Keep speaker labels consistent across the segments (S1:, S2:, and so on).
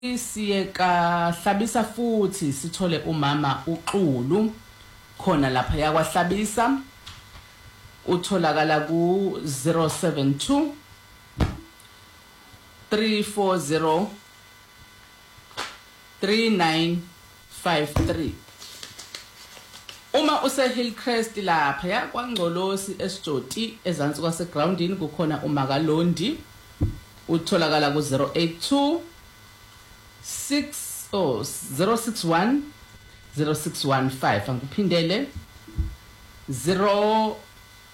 S1: siyeka hlabisa futhi sithole umama uXulu khona lapha yakwahlabisa utholakala ku 072 340 3953. Uma use Hillcrest lapha yakwaNgcolosi eSjoti ezansi kwase groundini kukhona uMakalondi utholakala ku 082 061 0615 angikuphindele 082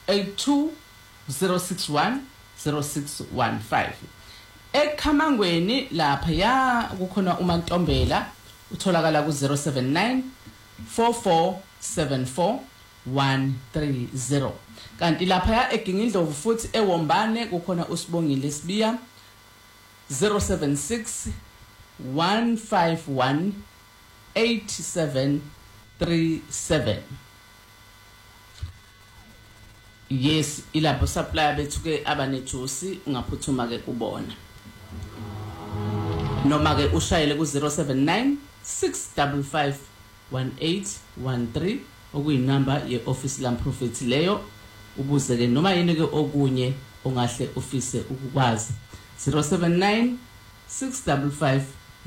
S1: 061 0615. eKhamangweni lapha ya kukhona uMantombela utholakala ku 079 4474 130. kanti lapha ya eGingindlovu futhi eWombane kukhona uSibongile Sibiya 076 151 8737. Yes, ilapho supplier bethu ke abanejuice ungaphuthuma ke kubona noma ke ushayele ku 079 655 1813 okuyinamba ye office lam prophet leyo ubuze ke noma yini ke okunye ongahle office ukukwazi 079 655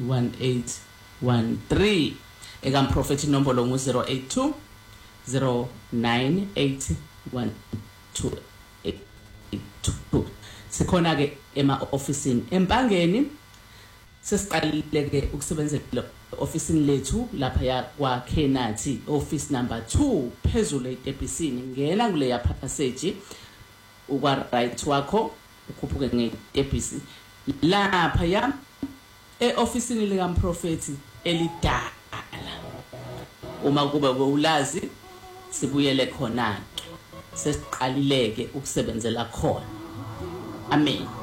S1: 1813 ekam prophet inombolo ngu 082 098 1282. Sikhona ke ema officeini eMpangeni sesiqalile ke ukusebenzela officeini lethu lapha ya kwa Kenathi office number 2 phezulu etebhisini ngena kule ya passage ukwa right wakho ukhuphuke ngetebhisi lapha ya officeini lika mprofeti elidala. Uma kuba ulazi sibuyele khona sesiqalileke ukusebenzela khona. Amen.